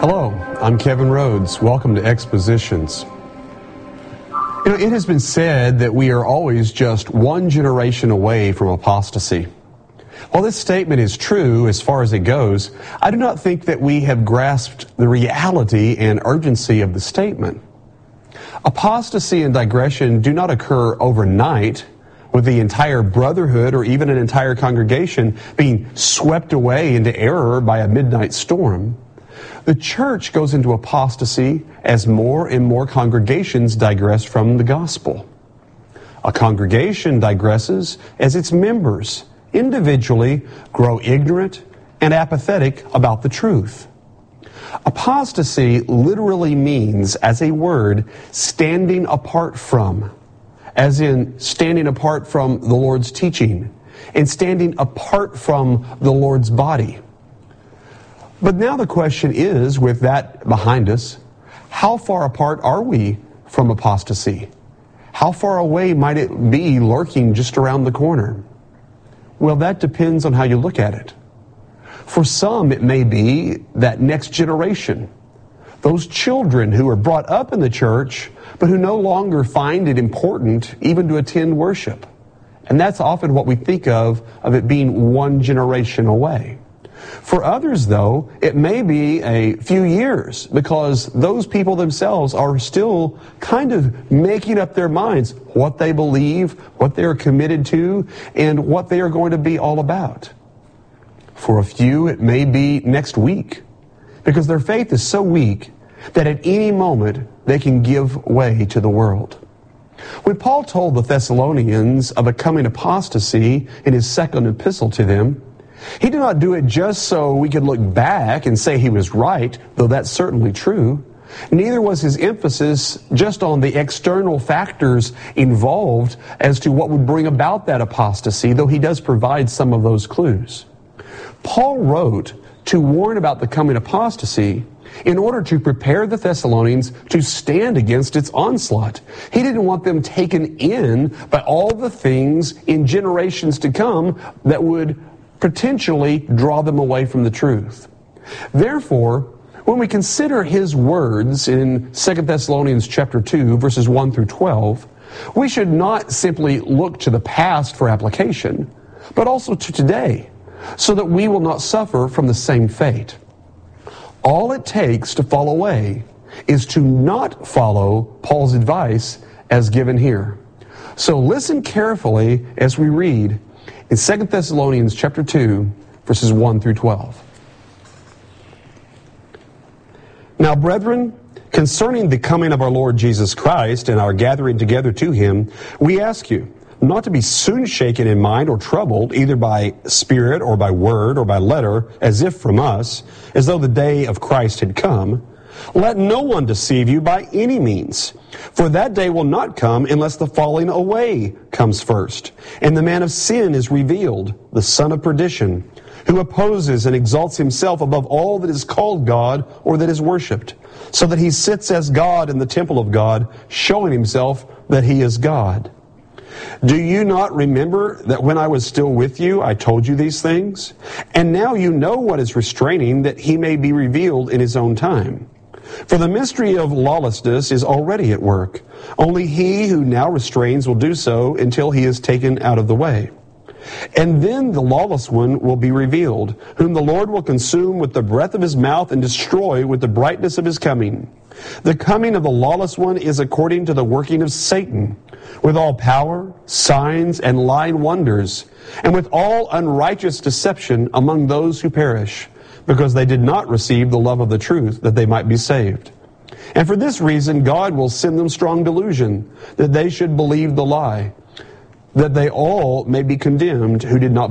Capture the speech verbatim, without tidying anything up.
Hello, I'm Kevin Rhodes. Welcome to Expositions. You know, it has been said that we are always just one generation away from apostasy. While this statement is true as far as it goes, I do not think that we have grasped the reality and urgency of the statement. Apostasy and digression do not occur overnight, with the entire brotherhood or even an entire congregation being swept away into error by a midnight storm. The church goes into apostasy as more and more congregations digress from the gospel. A congregation digresses as its members individually grow ignorant and apathetic about the truth. Apostasy literally means, as a word, standing apart from, as in standing apart from the Lord's teaching and standing apart from the Lord's body. But now the question is, with that behind us, how far apart are we from apostasy? How far away might it be lurking just around the corner? Well, that depends on how you look at it. For some, it may be that next generation, those children who are brought up in the church, but who no longer find it important even to attend worship. And that's often what we think of, of it being one generation away. For others, though, it may be a few years, because those people themselves are still kind of making up their minds what they believe, what they're committed to, and what they are going to be all about. For a few, it may be next week, because their faith is so weak that at any moment they can give way to the world. When Paul told the Thessalonians of a coming apostasy in his second epistle to them, he did not do it just so we could look back and say he was right, though that's certainly true. Neither was his emphasis just on the external factors involved as to what would bring about that apostasy, though he does provide some of those clues. Paul wrote to warn about the coming apostasy in order to prepare the Thessalonians to stand against its onslaught. He didn't want them taken in by all the things in generations to come that would potentially draw them away from the truth. Therefore, when we consider his words in Second Thessalonians chapter two, verses one through twelve, we should not simply look to the past for application, but also to today, so that we will not suffer from the same fate. All it takes to fall away is to not follow Paul's advice as given here. So listen carefully as we read in Second Thessalonians chapter two, verses one through twelve. Now, brethren, concerning the coming of our Lord Jesus Christ and our gathering together to him, we ask you not to be soon shaken in mind or troubled, either by spirit or by word or by letter, as if from us, as though the day of Christ had come. Let no one deceive you by any means, for that day will not come unless the falling away comes first, and the man of sin is revealed, the son of perdition, who opposes and exalts himself above all that is called God or that is worshipped, so that he sits as God in the temple of God, showing himself that he is God. Do you not remember that when I was still with you, I told you these things? And now you know what is restraining, that he may be revealed in his own time. For the mystery of lawlessness is already at work. Only he who now restrains will do so until he is taken out of the way. And then the lawless one will be revealed, whom the Lord will consume with the breath of his mouth and destroy with the brightness of his coming. The coming of the lawless one is according to the working of Satan, with all power, signs, and lying wonders, and with all unrighteous deception among those who perish, because they did not receive the love of the truth, that they might be saved. And for this reason God will send them strong delusion, that they should believe the lie, that they all may be condemned who did not